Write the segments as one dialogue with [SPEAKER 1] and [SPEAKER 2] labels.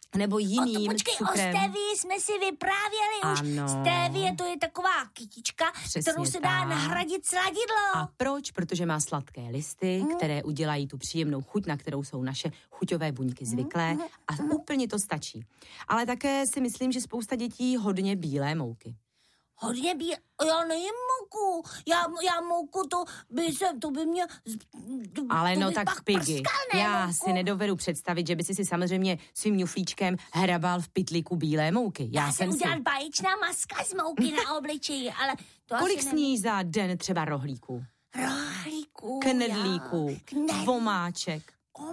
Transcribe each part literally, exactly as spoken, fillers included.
[SPEAKER 1] nebo jiným
[SPEAKER 2] o to, počkej,
[SPEAKER 1] cukrem.
[SPEAKER 2] O stevii jsme si vyprávěli
[SPEAKER 1] ano.
[SPEAKER 2] už. Stevie to je taková kytička,
[SPEAKER 1] Přesně
[SPEAKER 2] kterou se dá
[SPEAKER 1] tak.
[SPEAKER 2] nahradit sladidlo.
[SPEAKER 1] A proč? Protože má sladké listy, mm. které udělají tu příjemnou chuť, na kterou jsou naše chuťové buňky zvyklé mm. a mm. úplně to stačí. Ale také si myslím, že spousta dětí hodně bílé mouky.
[SPEAKER 2] Hodně bí... Já nejím mouku. Já, já mouku, to by se, to by mě... To,
[SPEAKER 1] Ale
[SPEAKER 2] to
[SPEAKER 1] no
[SPEAKER 2] by
[SPEAKER 1] tak Piggy, já mouku. si nedovedu představit, že by si si samozřejmě svým ňuflíčkem hrabal v pytlíku bílé mouky. Já,
[SPEAKER 2] já jsem udělal si... báječná maska z mouky na obličeji, ale to
[SPEAKER 1] Kolik
[SPEAKER 2] asi
[SPEAKER 1] sníš za den třeba rohlíků?
[SPEAKER 2] Rohlíků,
[SPEAKER 1] knedlíků,
[SPEAKER 2] Knedlík.
[SPEAKER 1] vomáček.
[SPEAKER 2] Om...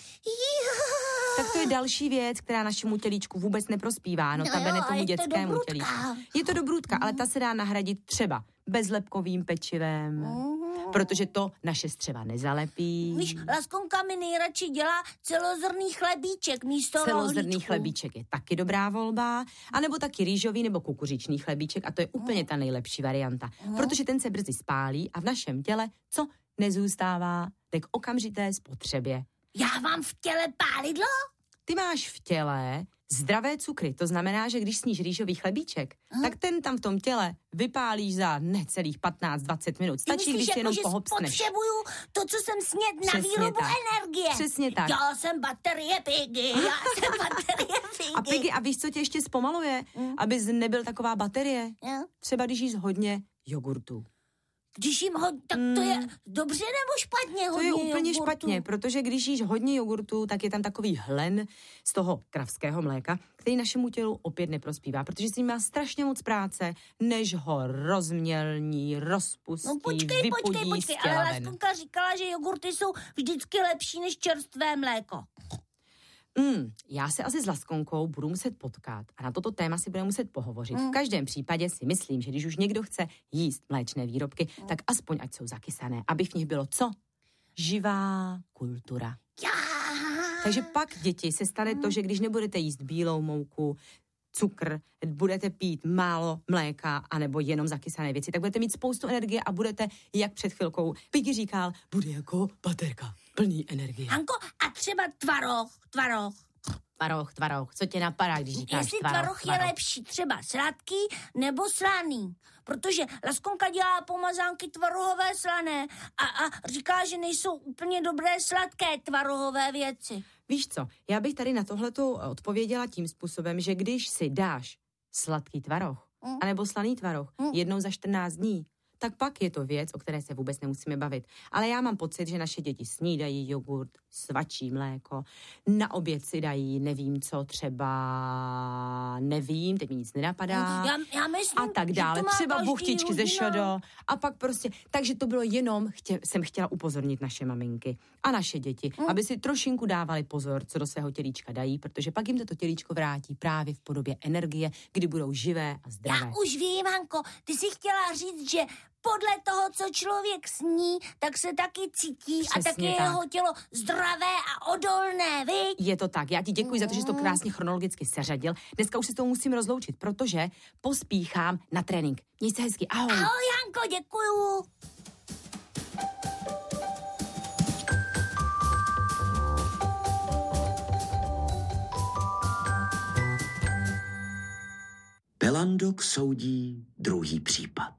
[SPEAKER 1] Tak to je další věc, která našemu tělíčku vůbec neprospívá, no, no tabene tomu dětskému tělíčku. Je to dobrůdka, mm. ale ta se dá nahradit třeba bezlepkovým pečivem, mm. protože to naše střeva nezalepí.
[SPEAKER 2] Víš, Laskonka mi nejradši dělá celozrnný chlebíček místo
[SPEAKER 1] Celozrný
[SPEAKER 2] rohlíčku.
[SPEAKER 1] chlebíček je taky dobrá volba, anebo taky rýžový nebo kukuřičný chlebíček a to je úplně ta nejlepší varianta, mm. protože ten se brzy spálí a v našem těle co nezůstává, tak okamžité spotřebě.
[SPEAKER 2] Já mám v těle pálidlo?
[SPEAKER 1] Ty máš v těle zdravé cukry, to znamená, že když sníš rýžový chlebíček, hmm. tak ten tam v tom těle vypálíš za necelých patnáct dvacet minut. Stačí, myslíš, když
[SPEAKER 2] jako,
[SPEAKER 1] jenom
[SPEAKER 2] že
[SPEAKER 1] pohopsneš.
[SPEAKER 2] Potřebuju to, co jsem sněd na výrobu
[SPEAKER 1] tak.
[SPEAKER 2] energie.
[SPEAKER 1] Přesně tak.
[SPEAKER 2] Já jsem baterie Piggy, já jsem baterie Piggy.
[SPEAKER 1] A Piggy, a víš, co tě ještě zpomaluje? Hmm. Abys nebyl taková baterie?
[SPEAKER 2] Hmm.
[SPEAKER 1] Třeba když jíš hodně jogurtu.
[SPEAKER 2] Když jim hodně, tak to je dobře nebo špatně hodně
[SPEAKER 1] To je úplně
[SPEAKER 2] jogurtu?
[SPEAKER 1] špatně, protože když jíš hodně jogurtu, tak je tam takový hlen z toho kravského mléka, který našemu tělu opět neprospívá, protože s ním má strašně moc práce, než ho rozmělní, rozpustí,
[SPEAKER 2] no počkej,
[SPEAKER 1] vypudí
[SPEAKER 2] počkej, počkej,
[SPEAKER 1] z těla
[SPEAKER 2] ale
[SPEAKER 1] ven.
[SPEAKER 2] Laskonka říkala, že jogurty jsou vždycky lepší než čerstvé mléko.
[SPEAKER 1] Mm, já se asi s Laskonkou budu muset potkat a na toto téma si budeme muset pohovořit. Mm. V každém případě si myslím, že když už někdo chce jíst mléčné výrobky, mm. tak aspoň ať jsou zakysané, aby v nich bylo co? Živá kultura.
[SPEAKER 2] Já.
[SPEAKER 1] Takže pak, děti, se stane to, že když nebudete jíst bílou mouku, cukr, budete pít málo mléka anebo jenom zakysané věci, tak budete mít spoustu energie a budete, jak před chvilkou Piggy říkal, bude jako baterka, plný energie.
[SPEAKER 2] Hanko, a třeba tvaroh, tvaroh.
[SPEAKER 1] Tvaroh, tvaroh, co tě napadá, když říkáš
[SPEAKER 2] Jestli
[SPEAKER 1] tvaroh,
[SPEAKER 2] tvaroh, tvaroh je lepší, třeba sladký nebo slaný, protože Laskonka dělá pomazánky tvarohové slané a, a říká, že nejsou úplně dobré sladké tvarohové věci.
[SPEAKER 1] Víš co, já bych tady na tohleto odpověděla tím způsobem, že když si dáš sladký tvaroh, mm. anebo slaný tvaroh mm. jednou za čtrnáct dní, tak pak je to věc, o které se vůbec nemusíme bavit. Ale já mám pocit, že naše děti snídají jogurt, svačí mléko, na oběd si dají nevím co, třeba nevím, teď mi nic nenapadá
[SPEAKER 2] já, já myslím,
[SPEAKER 1] a tak dále. Třeba buchtičky ze šodo a pak prostě, takže to bylo jenom, chtě, jsem chtěla upozornit naše maminky a naše děti, hmm. aby si trošinku dávali pozor, co do svého tělíčka dají, protože pak jim to tělíčko vrátí právě v podobě energie, kdy budou živé a zdravé.
[SPEAKER 2] Já už vím, Hanko, ty jsi chtěla říct, že podle toho, co člověk sní, tak se taky cítí. Přesně a taky je
[SPEAKER 1] tak.
[SPEAKER 2] Jeho tělo zdravé a odolné, viď?
[SPEAKER 1] Je to tak. Já ti děkuji mm. za to, že jsi to krásně chronologicky seřadil. Dneska už se s tou musím rozloučit, protože pospíchám na trénink. Měj se hezky. Ahoj.
[SPEAKER 2] Ahoj, Janko, děkuju.
[SPEAKER 3] Pelandok soudí druhý případ.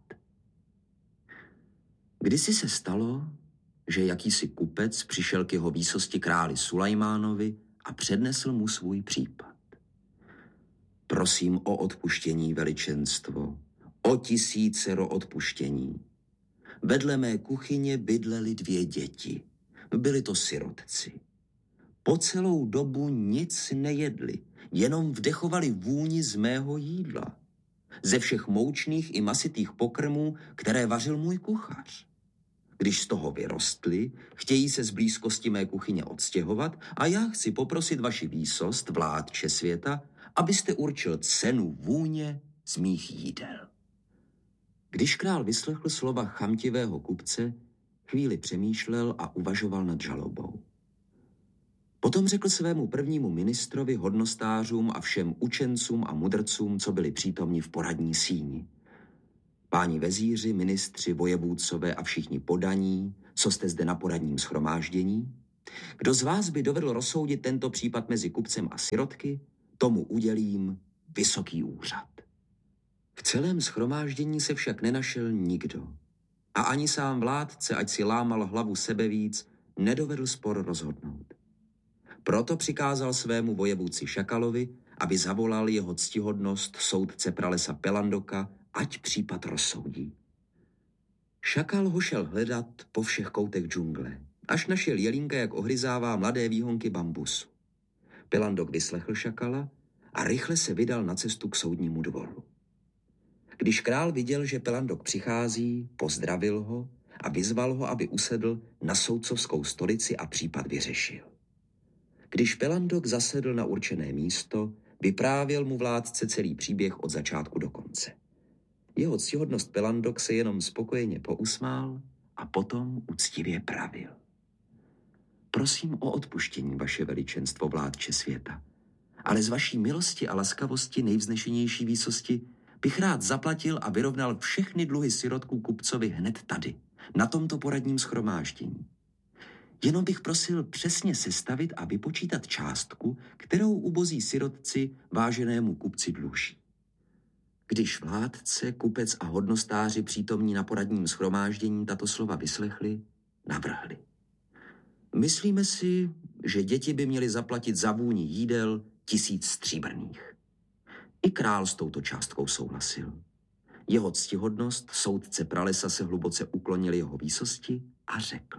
[SPEAKER 3] Kdysi se stalo, že jakýsi kupec přišel k jeho výsosti králi Sulajmánovi a přednesl mu svůj případ. Prosím o odpuštění, veličenstvo, o tisícero odpuštění. Vedle mé kuchyně bydlely dvě děti. Byli to sirotci. Po celou dobu nic nejedli, jenom vdechovali vůni z mého jídla. Ze všech moučných i masitých pokrmů, které vařil můj kuchař. Když z toho vyrostli, chtějí se z blízkosti mé kuchyně odstěhovat a já chci poprosit vaši výsost, vládče světa, abyste určil cenu vůně z mých jídel. Když král vyslechl slova chamtivého kupce, chvíli přemýšlel a uvažoval nad žalobou. Potom řekl svému prvnímu ministrovi, hodnostářům a všem učencům a mudrcům, co byli přítomni v poradní síni. Páni vezíři, ministři, vojevůdcové a všichni podaní, co jste zde na poradním shromáždění, kdo z vás by dovedl rozsoudit tento případ mezi kupcem a sirotky, tomu udělím vysoký úřad. V celém shromáždění se však nenašel nikdo. A ani sám vládce, ať si lámal hlavu sebevíc, nedovedl spor rozhodnout. Proto přikázal svému vojevůdci Šakalovi, aby zavolal jeho ctihodnost soudce pralesa Pelandoka, ať případ rozsoudí. Šakal ho šel hledat po všech koutech džungle, až našel jelínka, jak ohryzává mladé výhonky bambusu. Pelandok vyslechl Šakala a rychle se vydal na cestu k soudnímu dvoru. Když král viděl, že Pelandok přichází, pozdravil ho a vyzval ho, aby usedl na soudcovskou stolici a případ vyřešil. Když Pelandok zasedl na určené místo, vyprávěl mu vládce celý příběh od začátku do konce. Jeho ctihodnost Pelandok se jenom spokojeně pousmál a potom úctivě pravil. Prosím o odpuštění, vaše veličenstvo, vládče světa, ale z vaší milosti a laskavosti nejvznešenější výsosti bych rád zaplatil a vyrovnal všechny dluhy sirotků kupcovi hned tady, na tomto poradním shromáždění. Jenom bych prosil přesně sestavit a vypočítat částku, kterou ubozí sirotci váženému kupci dluží. Když vládce, kupec a hodnostáři přítomní na poradním shromáždění tato slova vyslechli, navrhli. Myslíme si, že děti by měly zaplatit za vůni jídel tisíc stříbrných. I král s touto částkou souhlasil. Jeho ctihodnost, soudce pralesa, se hluboce uklonil jeho výsosti a řekl.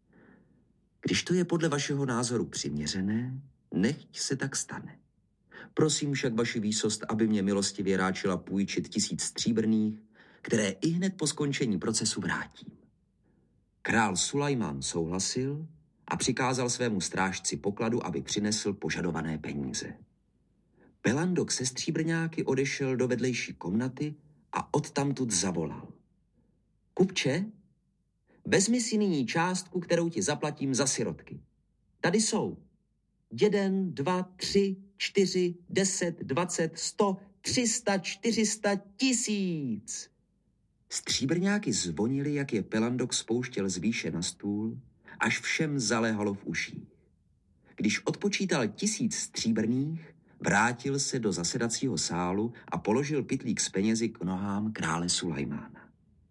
[SPEAKER 3] Když to je podle vašeho názoru přiměřené, nechť se tak stane. Prosím však vaši výsost, aby mě milostivě ráčila půjčit tisíc stříbrných, které i hned po skončení procesu vrátím. Král Sulajmán souhlasil a přikázal svému strážci pokladu, aby přinesl požadované peníze. Pelandok se stříbrňáky odešel do vedlejší komnaty a odtamtud zavolal. Kupče, vezmi si nyní částku, kterou ti zaplatím za sirotky. Tady jsou jeden, dva, tři, čtyři, deset, dvacet, sto, tři sta, čtyři sta, tisíc. Stříbrňáky zvonily, jak je Pelandok spouštěl z výše na stůl, až všem zaléhalo v uších. Když odpočítal tisíc stříbrných, vrátil se do zasedacího sálu a položil pytlík s penězi k nohám krále Sulajmána.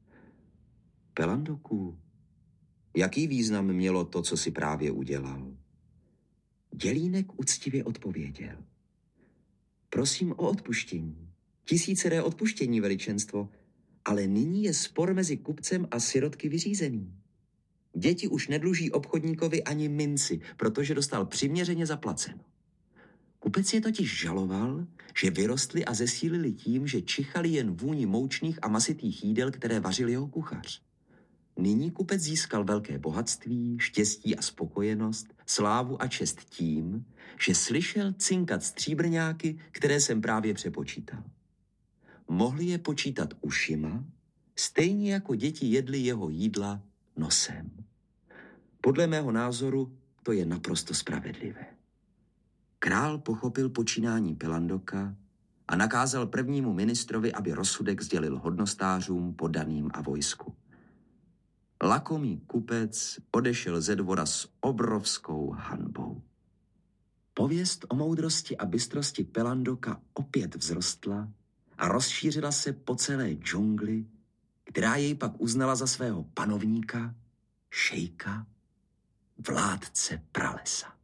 [SPEAKER 3] Pelandoku, jaký význam mělo to, co si právě udělal? Dělínek úctivě odpověděl. Prosím o odpuštění. Tisíceré odpuštění, veličenstvo, ale nyní je spor mezi kupcem a sirotky vyřízený. Děti už nedluží obchodníkovi ani minci, protože dostal přiměřeně zaplaceno. Kupec je totiž žaloval, že vyrostli a zesílili tím, že čichali jen vůni moučných a masitých jídel, které vařil jeho kuchař. Nyní kupec získal velké bohatství, štěstí a spokojenost, slávu a čest tím, že slyšel cinkat stříbrňáky, které jsem právě přepočítal. Mohli je počítat ušima, stejně jako děti jedli jeho jídla nosem. Podle mého názoru to je naprosto spravedlivé. Král pochopil počínání Pelandoka a nakázal prvnímu ministrovi, aby rozsudek sdělil hodnostářům, poddaným a vojsku. Lakomý kupec odešel ze dvora s obrovskou hanbou. Pověst o moudrosti a bystrosti Pelandoka opět vzrostla a rozšířila se po celé džungli, která jej pak uznala za svého panovníka, šejka, vládce pralesa.